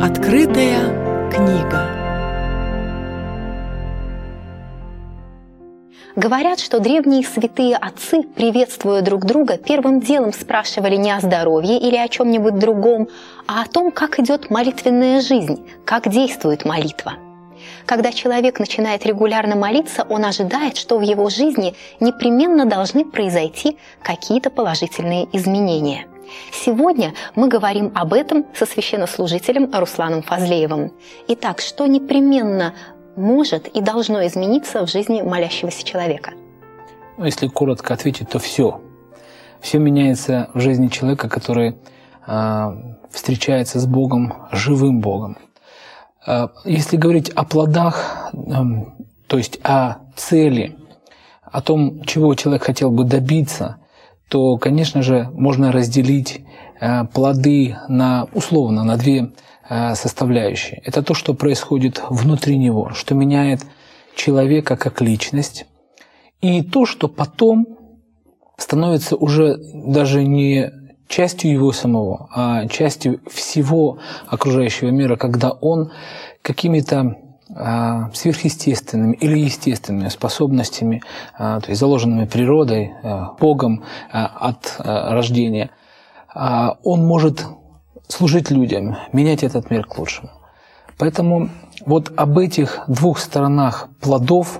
Открытая книга. Говорят, что древние святые отцы, приветствуя друг друга, первым делом спрашивали не о здоровье или о чем-нибудь другом, а о том, как идет молитвенная жизнь, как действует молитва. Когда человек начинает регулярно молиться, он ожидает, что в его жизни непременно должны произойти какие-то положительные изменения. Сегодня мы говорим об этом со священнослужителем Русланом Фазлеевым. Итак, что непременно может и должно измениться в жизни молящегося человека? Если коротко ответить, то все. Все меняется в жизни человека, который встречается с Богом, живым Богом. Если говорить о плодах, то есть о цели, о том, чего человек хотел бы добиться, то, конечно же, можно разделить плоды условно на две составляющие. Это то, что происходит внутри него, что меняет человека как личность, и то, что потом становится уже даже не частью его самого, а частью всего окружающего мира, когда он какими-то сверхъестественными или естественными способностями, то есть заложенными природой, Богом от рождения, он может служить людям, менять этот мир к лучшему. Поэтому вот об этих двух сторонах плодов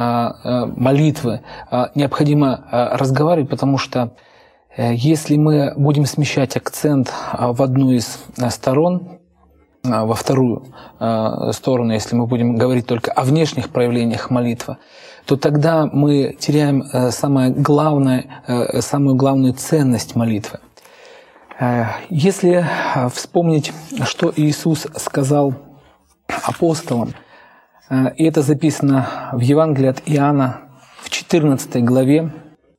молитвы необходимо разговаривать, потому что если мы будем смещать акцент в одну из сторон, во вторую сторону, если мы будем говорить только о внешних проявлениях молитвы, то тогда мы теряем самую главную ценность молитвы. Если вспомнить, что Иисус сказал апостолам, и это записано в Евангелии от Иоанна в 14 главе,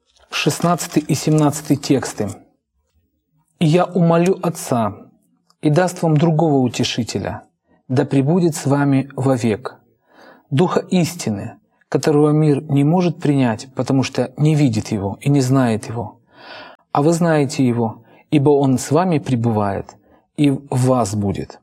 16 и 17 тексты. «И я умолю Отца, и даст вам другого утешителя, да пребудет с вами вовек, Духа истины, которого мир не может принять, потому что не видит Его и не знает Его. А вы знаете Его, ибо Он с вами пребывает и в вас будет».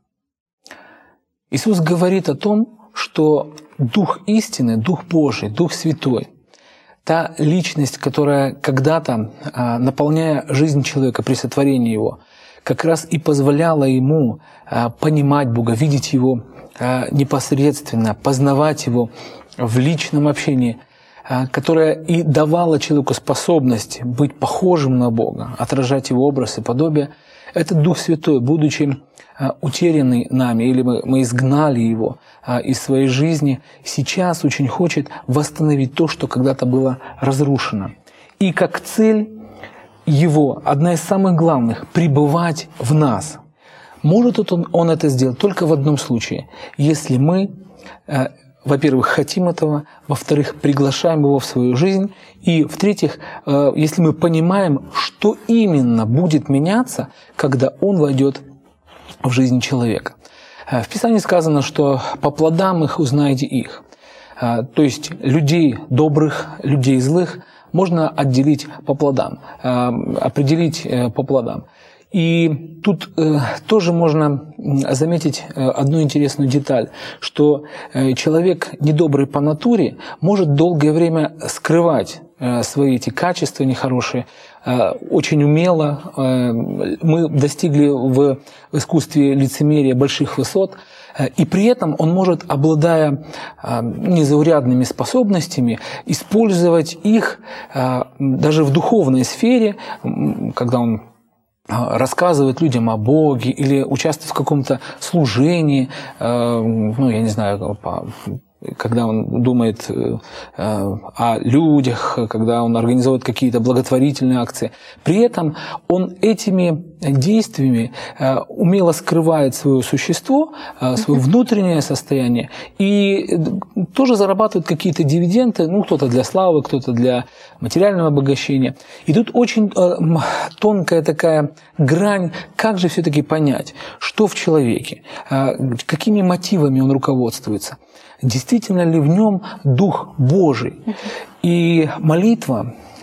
Иисус говорит о том, что Дух истины, Дух Божий, Дух Святой, та личность, которая когда-то, наполняя жизнь человека при сотворении его, как раз и позволяла ему понимать Бога, видеть Его непосредственно, познавать Его в личном общении, которая и давала человеку способность быть похожим на Бога, отражать Его образ и подобие. Этот Дух Святой, будучи утерянный нами, или мы изгнали Его из своей жизни, сейчас очень хочет восстановить то, что когда-то было разрушено. И как цель Его, одна из самых главных, пребывать в нас. Может Он это сделать только в одном случае, если мы, во-первых, хотим этого, во-вторых, приглашаем Его в свою жизнь, и, в-третьих, если мы понимаем, что именно будет меняться, когда Он войдет в жизнь человека. В Писании сказано, что по плодам их узнаете их. То есть людей добрых, людей злых можно отделить по плодам, определить по плодам. И тут тоже можно заметить одну интересную деталь, что человек недобрый по натуре может долгое время скрывать свои эти качества нехорошие, очень умело. Мы достигли в искусстве лицемерия больших высот, и при этом он может, обладая незаурядными способностями, использовать их даже в духовной сфере, когда он рассказывает людям о Боге или участвует в каком-то служении, я не знаю, когда он думает о людях, когда он организует какие-то благотворительные акции. При этом он этими действиями умело скрывает свое существо, свое внутреннее состояние, и тоже зарабатывает какие-то дивиденды, кто-то для славы, кто-то для материального обогащения. И тут очень тонкая такая грань, как же все-таки понять, что в человеке, какими мотивами он руководствуется. Действительно ли в нем Дух Божий? И молитва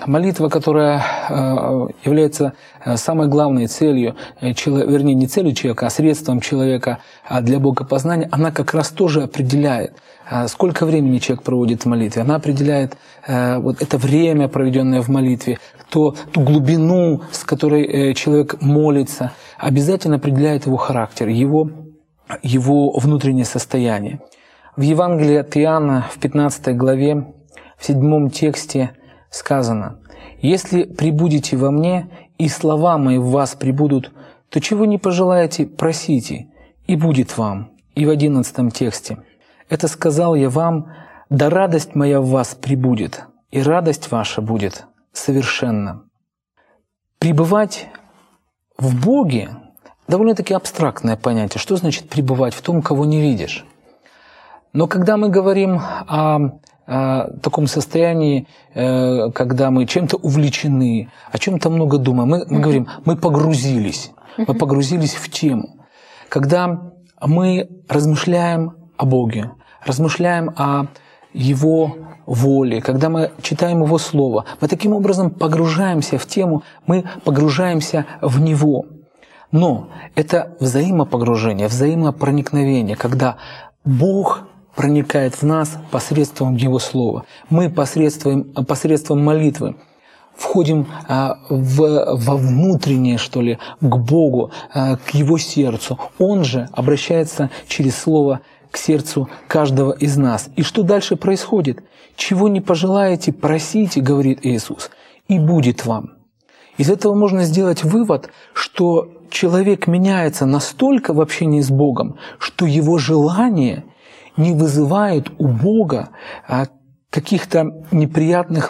молитва, которая является самой главной целью, вернее, не целью человека, а средством человека для богопознания, она как раз тоже определяет, сколько времени человек проводит в молитве. Она определяет вот это время, проведенное в молитве, ту глубину, с которой человек молится, обязательно определяет его характер, его внутреннее состояние. В Евангелии от Иоанна в 15 главе, в 7 тексте сказано: «Если пребудете во мне, и слова мои в вас пребудут, то чего не пожелаете, просите, и будет вам». И в 11 тексте: «Это сказал я вам, да радость моя в вас пребудет, и радость ваша будет совершенна». Пребывать в Боге – довольно-таки абстрактное понятие. Что значит пребывать в том, кого не видишь? Но когда мы говорим о таком состоянии, когда мы чем-то увлечены, о чем-то много думаем, мы говорим, мы погрузились в тему. Когда мы размышляем о Боге, размышляем о Его воле, когда мы читаем Его Слово, мы таким образом погружаемся в тему, мы погружаемся в Него. Но это взаимопогружение, взаимопроникновение, когда Бог проникает в нас посредством Его Слова. Мы посредством молитвы входим во внутреннее, что ли, к Богу, к Его сердцу. Он же обращается через Слово к сердцу каждого из нас. И что дальше происходит? «Чего не пожелаете, просите, — говорит Иисус, — и будет вам». Из этого можно сделать вывод, что человек меняется настолько в общении с Богом, что его желания не вызывают у Бога каких-то неприятных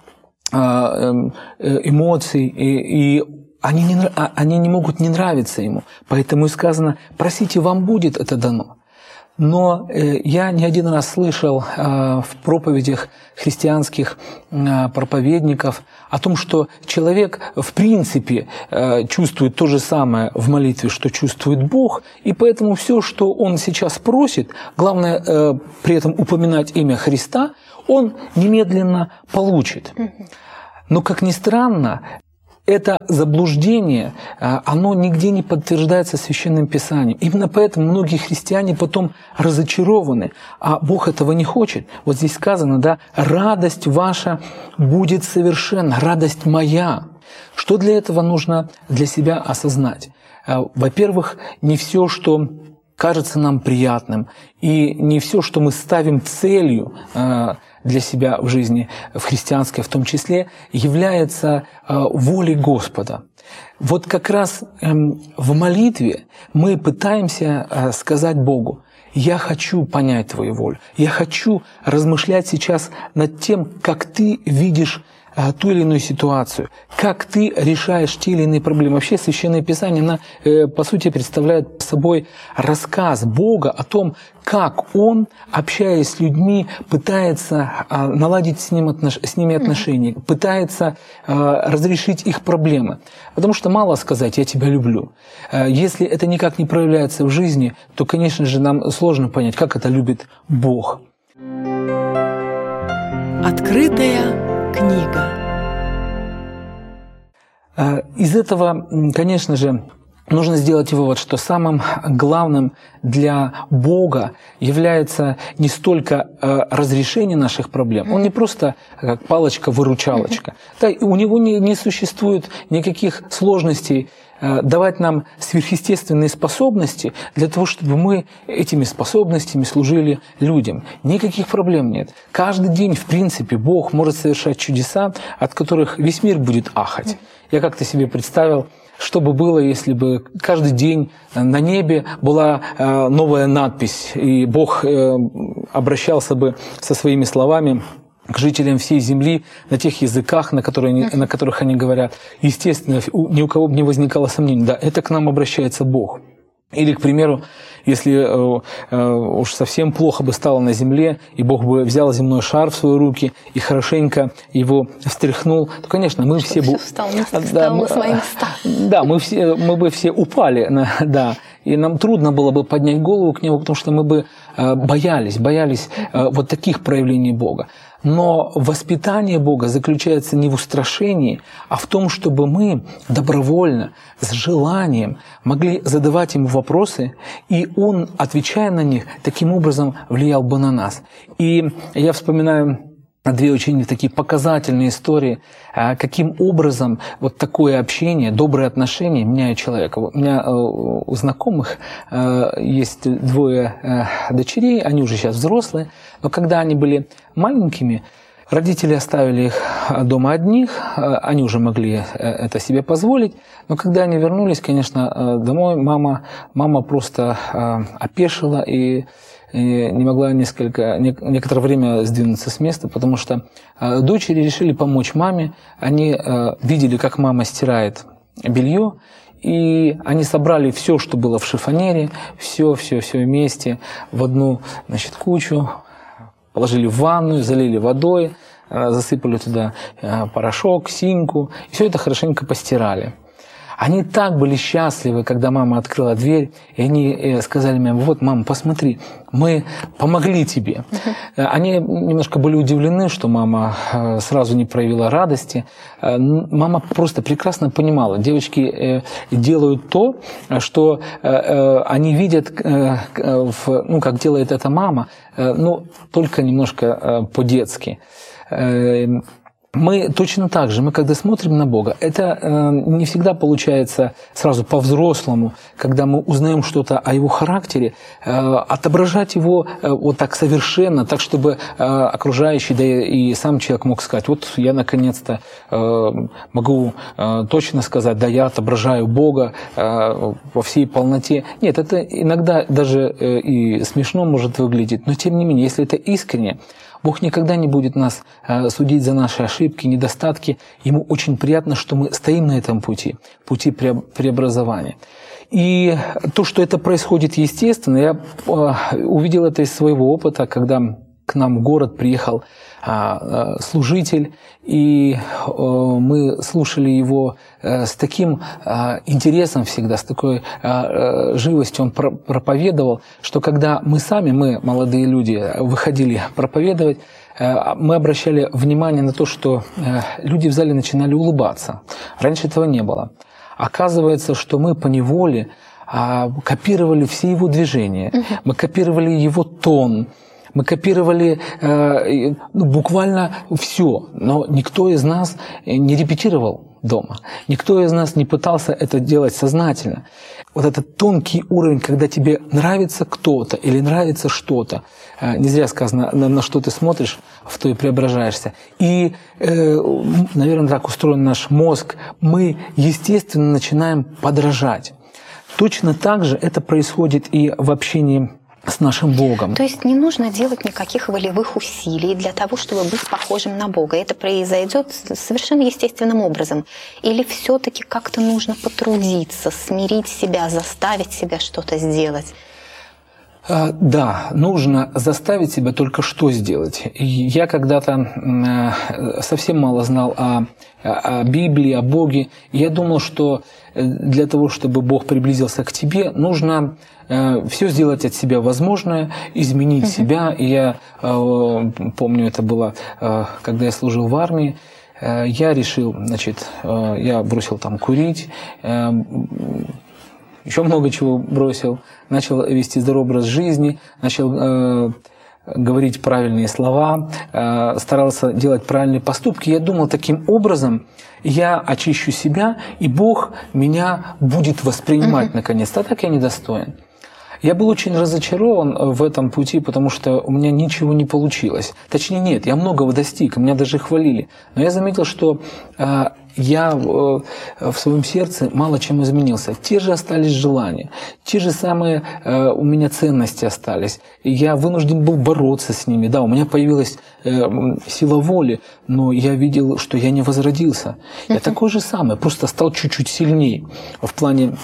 эмоций, и они не могут не нравиться Ему. Поэтому и сказано: «Просите, вам будет это дано». Но я не один раз слышал в проповедях христианских проповедников о том, что человек в принципе чувствует то же самое в молитве, что чувствует Бог, и поэтому все, что он сейчас просит, главное при этом упоминать имя Христа, он немедленно получит. Но, как ни странно, это заблуждение, оно нигде не подтверждается Священным Писанием. Именно поэтому многие христиане потом разочарованы, а Бог этого не хочет. Вот здесь сказано, да, «радость ваша будет совершенна, радость моя». Что для этого нужно для себя осознать? Во-первых, не все, что кажется нам приятным, и не все, что мы ставим целью для себя в жизни, в христианской в том числе, является волей Господа. Вот как раз в молитве мы пытаемся сказать Богу: «Я хочу понять Твою волю, я хочу размышлять сейчас над тем, как Ты видишь ту или иную ситуацию, как ты решаешь те или иные проблемы». Вообще Священное Писание, оно, по сути, представляет собой рассказ Бога о том, как Он, общаясь с людьми, пытается наладить с ними отношения, пытается разрешить их проблемы. Потому что мало сказать «я тебя люблю». Если это никак не проявляется в жизни, то, конечно же, нам сложно понять, как это любит Бог. Открытая книга. Из этого, конечно же, нужно сделать вывод, что самым главным для Бога является не столько разрешение наших проблем. Он не просто как палочка-выручалочка. Да, у него не существует никаких сложностей давать нам сверхъестественные способности для того, чтобы мы этими способностями служили людям. Никаких проблем нет. Каждый день, в принципе, Бог может совершать чудеса, от которых весь мир будет ахать. Я как-то себе представил, что бы было, если бы каждый день на небе была новая надпись, и Бог обращался бы со своими словами к жителям всей земли на тех языках, на которых они говорят. Естественно, ни у кого бы не возникало сомнений: да, это к нам обращается Бог. Или, к примеру, если уж совсем плохо бы стало на земле, и Бог бы взял земной шар в свои руки и хорошенько его встряхнул, то, конечно, мы все бы... Встал на свои места. Да, мы бы все упали, да, и нам трудно было бы поднять голову к Нему, потому что мы бы боялись вот таких проявлений Бога. Но воспитание Бога заключается не в устрашении, а в том, чтобы мы добровольно, с желанием могли задавать Ему вопросы, и Он, отвечая на них, таким образом влиял бы на нас. И я вспоминаю две очень такие показательные истории, каким образом вот такое общение, добрые отношения меняют человека. У меня у знакомых есть двое дочерей, они уже сейчас взрослые, но когда они были маленькими, родители оставили их дома одних, они уже могли это себе позволить, но когда они вернулись, конечно, домой, мама просто опешила и не могла некоторое время сдвинуться с места, потому что дочери решили помочь маме. Они видели, как мама стирает белье, и они собрали все, что было в шифонере, все вместе в одну, кучу, положили в ванную, залили водой, засыпали туда порошок, синьку, и все это хорошенько постирали. Они так были счастливы, когда мама открыла дверь, и они сказали мне: вот, мама, посмотри, мы помогли тебе. Они немножко были удивлены, что мама сразу не проявила радости. Мама просто прекрасно понимала, девочки делают то, что они видят, как делает это мама, но только немножко по-детски. Мы точно так же, мы когда смотрим на Бога, это не всегда получается сразу по-взрослому, когда мы узнаем что-то о Его характере, отображать его вот так совершенно, так, чтобы окружающий, да и сам человек мог сказать: вот я наконец-то могу точно сказать, да, я отображаю Бога во всей полноте. Нет, это иногда даже и смешно может выглядеть, но тем не менее, если это искренне, Бог никогда не будет нас судить за наши ошибки, недостатки. Ему очень приятно, что мы стоим на этом пути преобразования. И то, что это происходит естественно, я увидел это из своего опыта, когда к нам в город приехал служитель, и мы слушали его с таким интересом всегда, с такой живостью. Он проповедовал, что когда мы, молодые люди, выходили проповедовать, мы обращали внимание на то, что люди в зале начинали улыбаться. Раньше этого не было. Оказывается, что мы поневоле копировали все его движения, мы копировали его тон, мы копировали буквально все, но никто из нас не репетировал дома, никто из нас не пытался это делать сознательно. Вот этот тонкий уровень, когда тебе нравится кто-то или нравится что-то, не зря сказано, на что ты смотришь, в то и преображаешься. И, наверное, так устроен наш мозг, мы, естественно, начинаем подражать. Точно так же это происходит и в общении с нашим Богом. То есть не нужно делать никаких волевых усилий для того, чтобы быть похожим на Бога. Это произойдет совершенно естественным образом. Или все-таки как-то нужно потрудиться, смирить себя, заставить себя что-то сделать? Да, нужно заставить себя только что сделать. Я когда-то совсем мало знал о Библии, о Боге. Я думал, что для того, чтобы Бог приблизился к тебе, нужно все сделать от себя возможное, изменить себя. И я помню, это было, когда я служил в армии, я решил, я бросил там курить, еще много чего бросил, начал вести здоровый образ жизни, начал говорить правильные слова, старался делать правильные поступки. Я думал, таким образом я очищу себя, и Бог меня будет воспринимать наконец-то. А так я недостоин. Я был очень разочарован в этом пути, потому что у меня ничего не получилось. Точнее, нет, я многого достиг, меня даже хвалили. Но я заметил, что я в своем сердце мало чем изменился. Те же остались желания, те же самые у меня ценности остались. Я вынужден был бороться с ними. Да, у меня появилась сила воли, но я видел, что я не возродился. Я такой же самый, просто стал чуть-чуть сильнее в плане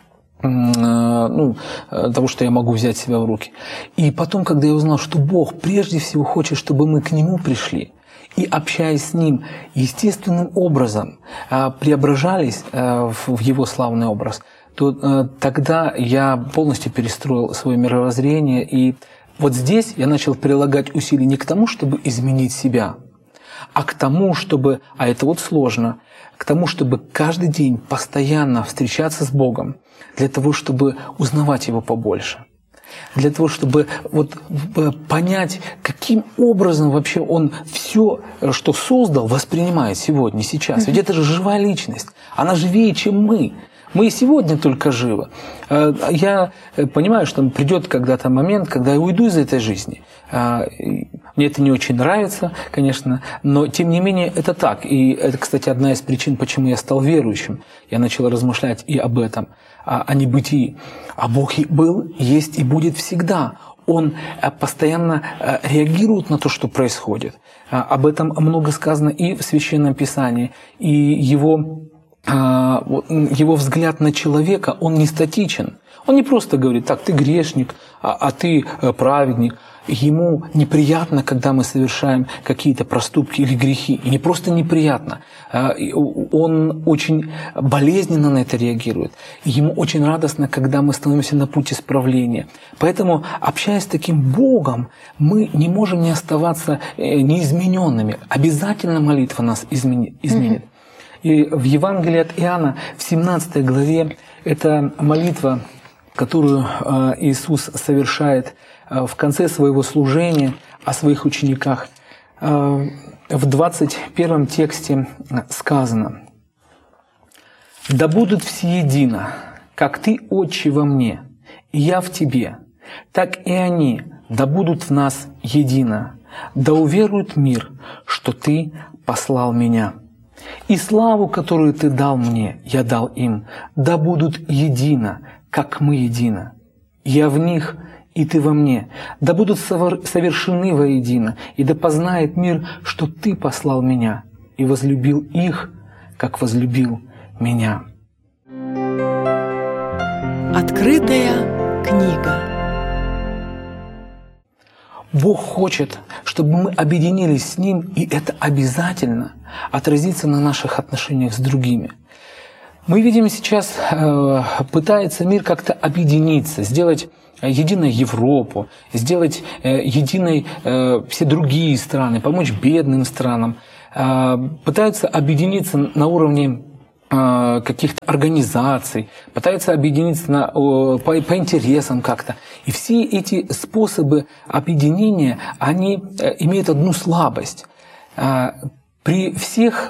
того, что я могу взять себя в руки. И потом, когда я узнал, что Бог прежде всего хочет, чтобы мы к Нему пришли, и, общаясь с Ним, естественным образом преображались в Его славный образ, то тогда я полностью перестроил свое мировоззрение и вот здесь я начал прилагать усилия не к тому, чтобы изменить себя, а к тому, чтобы, а это вот сложно, к тому, чтобы каждый день постоянно встречаться с Богом, для того, чтобы узнавать Его побольше. Для того, чтобы вот понять, каким образом вообще Он все, что создал, воспринимает сегодня, сейчас. Ведь это же живая личность. Она живее, чем мы. Мы и сегодня только живы. Я понимаю, что придет когда-то момент, когда я уйду из этой жизни. Мне это не очень нравится, конечно, но тем не менее это так. И это, кстати, одна из причин, почему я стал верующим. Я начал размышлять и об этом, о небытии. А Бог был, есть и будет всегда. Он постоянно реагирует на то, что происходит. Об этом много сказано и в Священном Писании, и его взгляд на человека, он не статичен. Он не просто говорит, так, ты грешник, а ты праведник. Ему неприятно, когда мы совершаем какие-то проступки или грехи. И не просто неприятно. Он очень болезненно на это реагирует. Ему очень радостно, когда мы становимся на путь исправления. Поэтому, общаясь с таким Богом, мы не можем не оставаться неизмененными. Обязательно молитва нас изменит. И в Евангелии от Иоанна, в 17 главе, это молитва, которую Иисус совершает в конце своего служения о своих учениках. В 21 тексте сказано: «Да будут все едино, как Ты, Отче, во мне, и я в Тебе, так и они да будут в нас едино, да уверует мир, что Ты послал Меня. И славу, которую Ты дал Мне, я дал им, да будут едино, как Мы едино. Я в них, и Ты во мне, да будут совершены воедино, и да познает мир, что Ты послал Меня, и возлюбил их, как возлюбил Меня». Открытая книга. Бог хочет, чтобы мы объединились с Ним, и это обязательно отразится на наших отношениях с другими. Мы видим сейчас, пытается мир как-то объединиться, сделать единой Европу, сделать единой все другие страны, помочь бедным странам. Пытаются объединиться на уровне каких-то организаций, пытаются объединиться по интересам как-то. И все эти способы объединения, они имеют одну слабость. При всех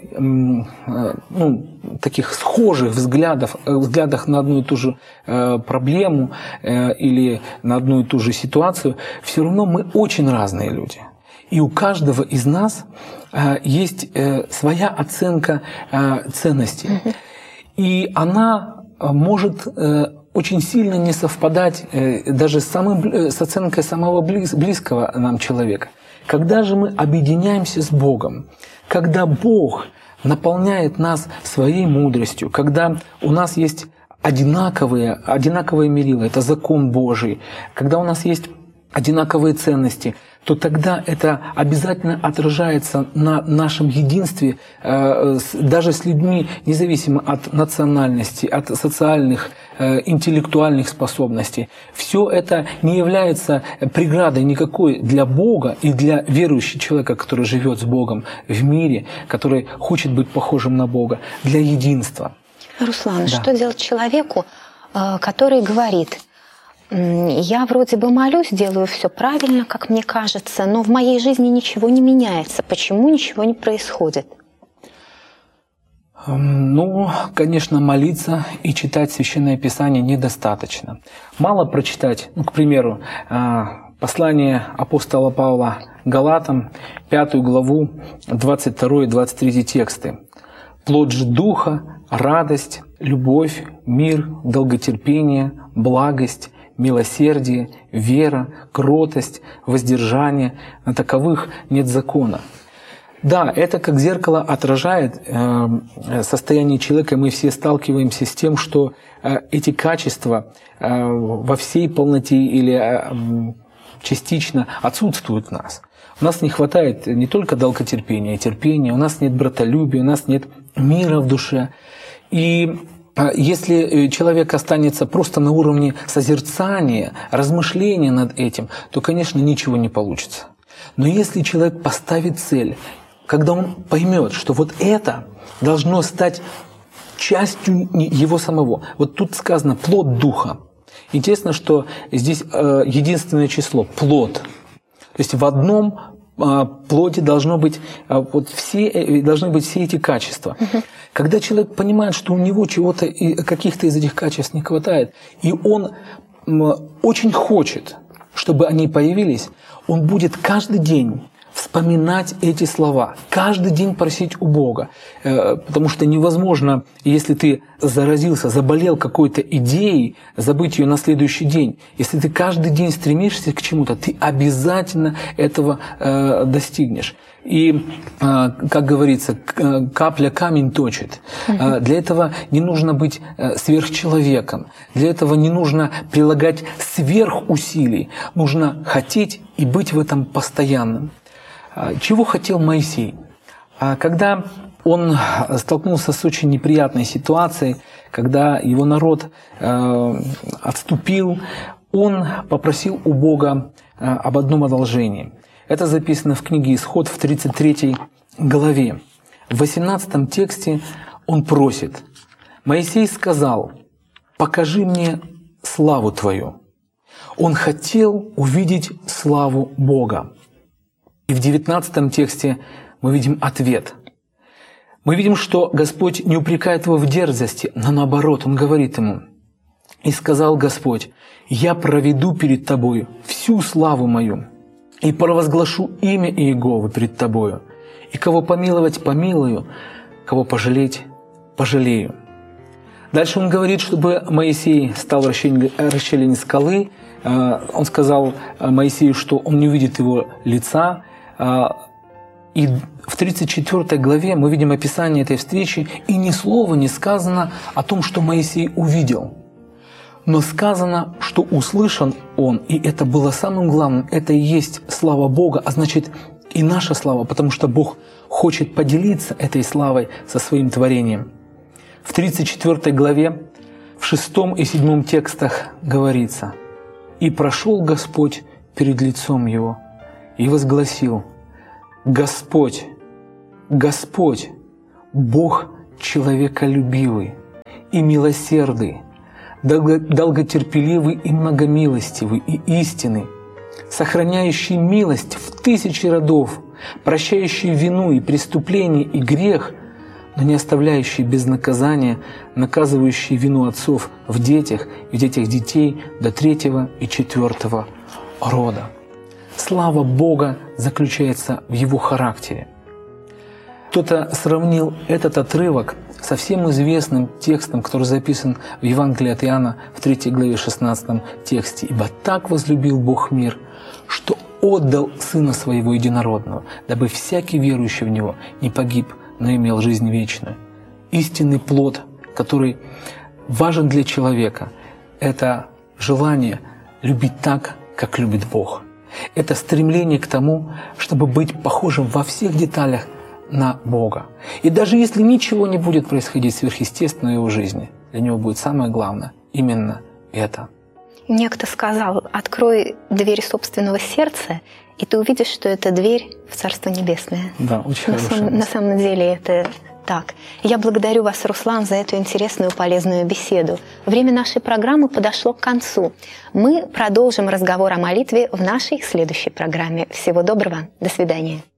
таких схожих взглядах на одну и ту же проблему или на одну и ту же ситуацию, все равно мы очень разные люди. И у каждого из нас есть своя оценка ценностей. И она может очень сильно не совпадать даже с оценкой самого близкого нам человека. Когда же мы объединяемся с Богом, когда Бог наполняет нас своей мудростью, когда у нас есть одинаковые мерила, это закон Божий, когда у нас есть одинаковые ценности, то тогда это обязательно отражается на нашем единстве даже с людьми, независимо от национальности, от социальных, интеллектуальных способностей. Все это не является преградой никакой для Бога и для верующего человека, который живет с Богом в мире, который хочет быть похожим на Бога, для единства. Руслан, что делать человеку, который говорит: я вроде бы молюсь, делаю все правильно, как мне кажется, но в моей жизни ничего не меняется. Почему ничего не происходит? Конечно, молиться и читать Священное Писание недостаточно. Мало прочитать, к примеру, послание апостола Павла Галатам, 5 главу, 22 и 23 тексты. «Плод же Духа, радость, любовь, мир, долготерпение, благость, милосердие, вера, кротость, воздержание. На таковых нет закона». Да, это как зеркало отражает состояние человека. Мы все сталкиваемся с тем, что эти качества во всей полноте или частично отсутствуют в нас. У нас не хватает не только долготерпения и терпения, у нас нет братолюбия, у нас нет мира в душе. И если человек останется просто на уровне созерцания, размышления над этим, то, конечно, ничего не получится. Но если человек поставит цель, когда он поймет, что вот это должно стать частью его самого. Вот тут сказано «плод Духа». Интересно, что здесь единственное число – плод. То есть в одном плоде должны быть все эти качества. Когда человек понимает, что у него каких-то из этих качеств не хватает, и он очень хочет, чтобы они появились, он будет каждый день вспоминать эти слова, каждый день просить у Бога. Потому что невозможно, если ты заразился, заболел какой-то идеей, забыть ее на следующий день. Если ты каждый день стремишься к чему-то, ты обязательно этого достигнешь. И, как говорится, капля камень точит. Для этого не нужно быть сверхчеловеком. Для этого не нужно прилагать сверхусилий. Нужно хотеть и быть в этом постоянным. Чего хотел Моисей? Когда он столкнулся с очень неприятной ситуацией, когда его народ отступил, он попросил у Бога об одном одолжении. Это записано в книге «Исход» в 33 главе. В 18 тексте он просит: «Моисей сказал: покажи мне славу Твою». Он хотел увидеть славу Бога. И в 19 тексте мы видим ответ. Мы видим, что Господь не упрекает его в дерзости, но наоборот, Он говорит ему: «И сказал Господь: я проведу перед тобою всю славу мою, и провозглашу имя Иеговы пред тобою, и кого помиловать помилую, кого пожалеть пожалею». Дальше Он говорит, чтобы Моисей стал в расщелине скалы. Он сказал Моисею, что он не увидит его лица. И в 34 главе мы видим описание этой встречи, и ни слова не сказано о том, что Моисей увидел. Но сказано, что услышан он, и это было самым главным, это и есть слава Бога, а значит и наша слава, потому что Бог хочет поделиться этой славой со своим творением. В 34 главе, в 6 и 7 текстах говорится: «И прошел Господь перед лицом его, и возгласил: Господь, Господь, Бог человеколюбивый и милосердный, долготерпеливый и многомилостивый и истинный, сохраняющий милость в 1000 родов, прощающий вину и преступление и грех, но не оставляющий без наказания, наказывающий вину отцов в детях и в детях детей до 3 и 4 рода». Слава Бога заключается в Его характере. Кто-то сравнил этот отрывок со всем известным текстом, который записан в Евангелии от Иоанна в 3 главе 16 тексте. «Ибо так возлюбил Бог мир, что отдал Сына Своего Единородного, дабы всякий верующий в Него не погиб, но имел жизнь вечную». Истинный плод, который важен для человека, это желание любить так, как любит Бог. Это стремление к тому, чтобы быть похожим во всех деталях на Бога. И даже если ничего не будет происходить сверхъестественного в его жизни, для него будет самое главное именно это. Некто сказал: открой дверь собственного сердца, и ты увидишь, что это дверь в Царство Небесное. Да, очень хорошо. На самом деле это так. Я благодарю вас, Руслан, за эту интересную, полезную беседу. Время нашей программы подошло к концу. Мы продолжим разговор о молитве в нашей следующей программе. Всего доброго. До свидания.